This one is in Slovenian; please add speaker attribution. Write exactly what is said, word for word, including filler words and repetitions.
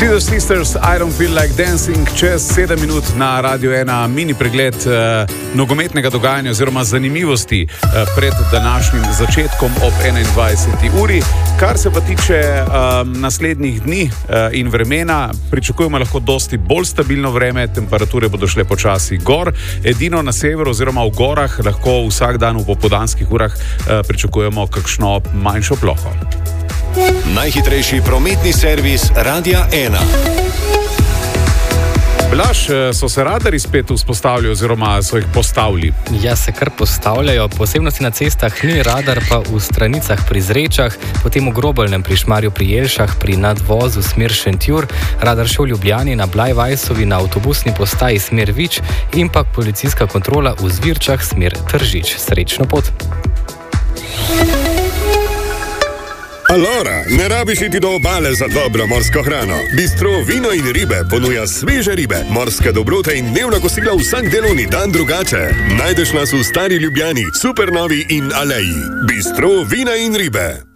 Speaker 1: Seeder Sisters, I Don't Feel Like Dancing, čez sedem minut na Radio ena mini pregled eh, nogometnega dogajanja oziroma zanimivosti eh, pred današnjim začetkom ob enaindvajseti uri. Kar se pa tiče eh, naslednjih dni eh, in vremena, pričakujemo lahko dosti bolj stabilno vreme, temperature bodo šle počasi gor. Edino na severu oziroma v gorah lahko vsak dan v popoldanskih urah eh, pričakujemo kakšno manjšo ploho.
Speaker 2: Najhitrejši prometni servis Radia ena.
Speaker 1: Blaž, so se radarji spet vzpostavili oziroma so jih postavili?
Speaker 3: Ja, se kar postavljajo. Posebnosti na cestah ni, radar pa v Stranicah pri Zrečah, potem v Grobelnem pri Šmarju pri Jelšah, pri nadvozu smer Šentjur, radar še v Ljubljani na Blajvajsovi na avtobusni postaji smer Vič in pa policijska kontrola v Zvirčah smer Tržič. Srečno pot!
Speaker 4: Alora, ne rabiš iti do obale za dobro morsko hrano. Bistro Vino in ribe ponuja sveže ribe, morske dobrote in dnevna kosila vsak delovni dan drugače. Najdeš nas v Stari Ljubljani, Supernovi in Aleji. Bistro Vina in ribe.